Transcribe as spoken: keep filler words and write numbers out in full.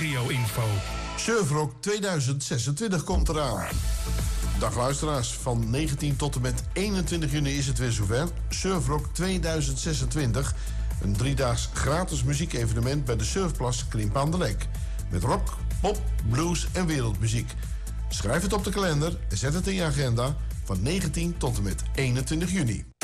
regio-info. Surfrock tweeduizend zesentwintig komt eraan. Dag luisteraars, van negentien tot en met eenentwintig juni is het weer zover. Surfrock tweeduizend zesentwintig, een driedaags gratis muziekevenement bij de Surfplas Krimpen aan de Lek. Met rock, pop, blues en wereldmuziek. Schrijf het op de kalender en zet het in je agenda van negentien tot en met eenentwintig juni.